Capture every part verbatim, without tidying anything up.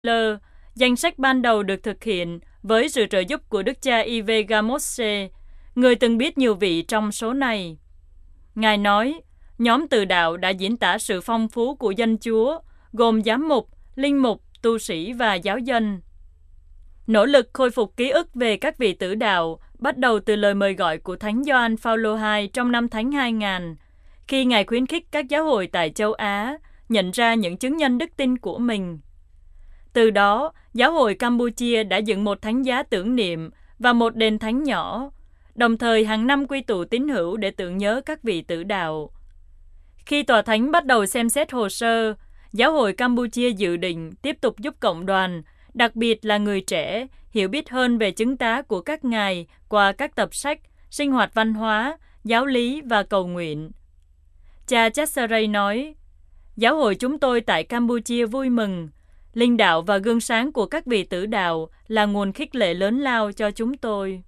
Lơ, danh sách ban đầu được thực hiện với sự trợ giúp của đức cha Yves Gamosse, người từng biết nhiều vị trong số này. Ngài nói, nhóm từ đạo đã diễn tả sự phong phú của danh Chúa, gồm giám mục, linh mục, tu sĩ và giáo dân. Nỗ lực khôi phục ký ức về các vị tử đạo bắt đầu từ lời mời gọi của Thánh Gioan Phaolô đệ nhị trong năm Thánh hai nghìn, khi Ngài khuyến khích các giáo hội tại châu Á nhận ra những chứng nhân đức tin của mình. Từ đó, giáo hội Campuchia đã dựng một thánh giá tưởng niệm và một đền thánh nhỏ, đồng thời hàng năm quy tụ tín hữu để tưởng nhớ các vị tử đạo. Khi tòa thánh bắt đầu xem xét hồ sơ, giáo hội Campuchia dự định tiếp tục giúp cộng đoàn, đặc biệt là người trẻ, hiểu biết hơn về chứng tá của các ngài qua các tập sách, sinh hoạt văn hóa, giáo lý và cầu nguyện. Cha Chatsaray nói, giáo hội chúng tôi tại Campuchia vui mừng. Linh đạo và gương sáng của các vị tử đạo là nguồn khích lệ lớn lao cho chúng tôi.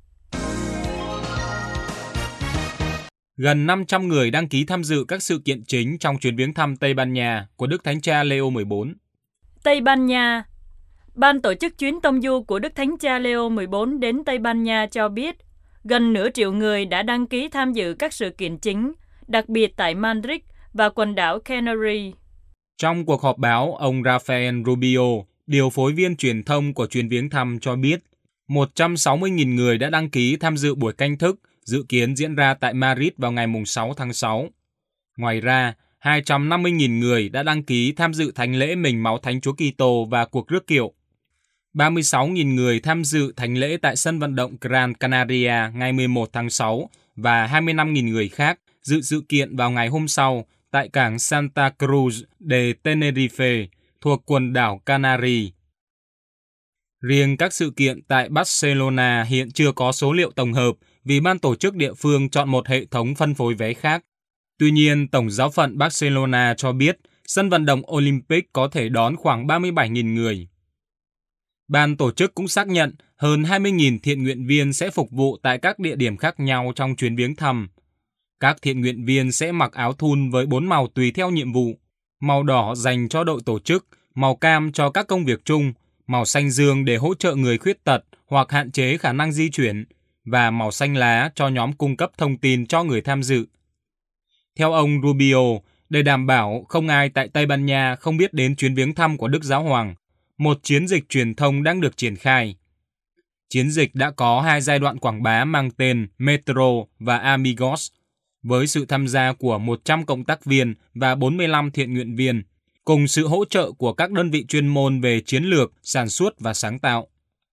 Gần năm trăm người đăng ký tham dự các sự kiện chính trong chuyến viếng thăm Tây Ban Nha của Đức Thánh Cha Leo mười bốn. Tây Ban Nha. Ban tổ chức chuyến tông du của Đức Thánh Cha Leo mười bốn đến Tây Ban Nha cho biết gần nửa triệu người đã đăng ký tham dự các sự kiện chính, đặc biệt tại Madrid và quần đảo Canary. Trong cuộc họp báo, ông Rafael Rubio, điều phối viên truyền thông của chuyến viếng thăm cho biết một trăm sáu mươi nghìn người đã đăng ký tham dự buổi canh thức dự kiến diễn ra tại Madrid vào ngày sáu tháng sáu. Ngoài ra, hai trăm năm mươi nghìn người đã đăng ký tham dự thánh lễ mình máu Thánh Chúa Kitô và cuộc rước kiệu. ba mươi sáu nghìn người tham dự thánh lễ tại sân vận động Gran Canaria ngày mười một tháng sáu và hai mươi lăm nghìn người khác dự sự kiện vào ngày hôm sau tại cảng Santa Cruz de Tenerife thuộc quần đảo Canary. Riêng các sự kiện tại Barcelona hiện chưa có số liệu tổng hợp vì ban tổ chức địa phương chọn một hệ thống phân phối vé khác. Tuy nhiên, Tổng giáo phận Barcelona cho biết sân vận động Olympic có thể đón khoảng ba mươi bảy nghìn người. Ban tổ chức cũng xác nhận hơn hai mươi nghìn thiện nguyện viên sẽ phục vụ tại các địa điểm khác nhau trong chuyến viếng thăm. Các thiện nguyện viên sẽ mặc áo thun với bốn màu tùy theo nhiệm vụ: màu đỏ dành cho đội tổ chức, màu cam cho các công việc chung, màu xanh dương để hỗ trợ người khuyết tật hoặc hạn chế khả năng di chuyển, và màu xanh lá cho nhóm cung cấp thông tin cho người tham dự. Theo ông Rubio, để đảm bảo không ai tại Tây Ban Nha không biết đến chuyến viếng thăm của Đức Giáo Hoàng, một chiến dịch truyền thông đang được triển khai. Chiến dịch đã có hai giai đoạn quảng bá mang tên Metro và Amigos, với sự tham gia của một trăm cộng tác viên và bốn mươi lăm thiện nguyện viên, cùng sự hỗ trợ của các đơn vị chuyên môn về chiến lược, sản xuất và sáng tạo.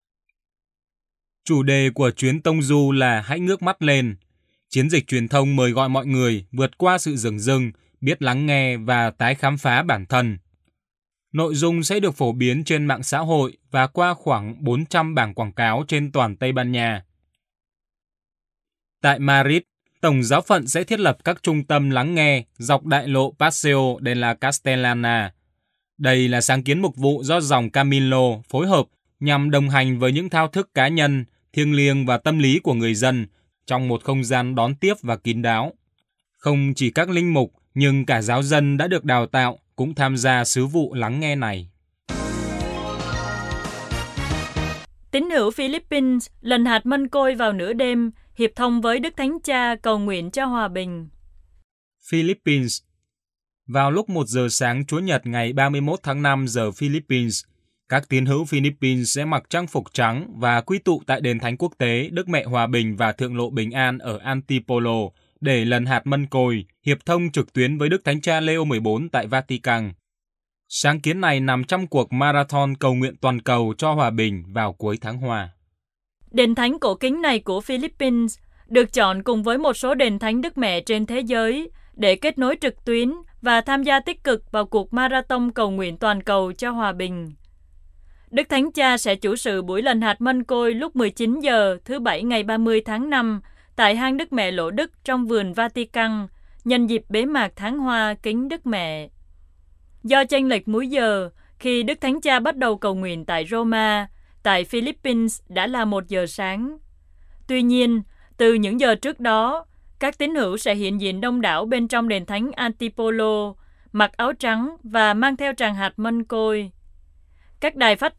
Chủ đề của chuyến tông du là Hãy ngước mắt lên. Chiến dịch truyền thông mời gọi mọi người vượt qua sự dửng dưng, biết lắng nghe và tái khám phá bản thân. Nội dung sẽ được phổ biến trên mạng xã hội và qua khoảng bốn trăm bảng quảng cáo trên toàn Tây Ban Nha. Tại Madrid, Tổng giáo phận sẽ thiết lập các trung tâm lắng nghe dọc đại lộ Paseo de la Castellana. Đây là sáng kiến mục vụ do dòng Camilo phối hợp nhằm đồng hành với những thao thức cá nhân, thiêng liêng và tâm lý của người dân trong một không gian đón tiếp và kín đáo. Không chỉ các linh mục, nhưng cả giáo dân đã được đào tạo cũng tham gia sứ vụ lắng nghe này. Tín hữu Philippines lần hạt mân côi vào nửa đêm, hiệp thông với Đức Thánh Cha cầu nguyện cho hòa bình. Philippines. Vào lúc một giờ sáng Chủ nhật ngày ba mươi mốt tháng năm giờ Philippines, các tín hữu Philippines sẽ mặc trang phục trắng và quy tụ tại đền thánh quốc tế Đức Mẹ Hòa Bình và Thượng Lộ Bình An ở Antipolo để lần hạt mân côi, hiệp thông trực tuyến với Đức Thánh Cha Leo mười bốn tại Vatican. Sáng kiến này nằm trong cuộc marathon cầu nguyện toàn cầu cho hòa bình vào cuối tháng Hoa. Đền thánh cổ kính này của Philippines được chọn cùng với một số đền thánh Đức Mẹ trên thế giới để kết nối trực tuyến và tham gia tích cực vào cuộc marathon cầu nguyện toàn cầu cho hòa bình. Đức Thánh Cha sẽ chủ sự buổi lần hạt mân côi lúc mười chín giờ thứ Bảy ngày ba mươi tháng năm tại hang Đức Mẹ Lỗ Đức trong vườn Vatican, nhân dịp bế mạc tháng Hoa kính Đức Mẹ. Do chênh lệch múi giờ, khi Đức Thánh Cha bắt đầu cầu nguyện tại Roma, tại Philippines đã là một giờ sáng. Tuy nhiên, từ những giờ trước đó, các tín hữu sẽ hiện diện đông đảo bên trong đền thánh Antipolo, mặc áo trắng và mang theo tràng hạt mân côi. các đài phát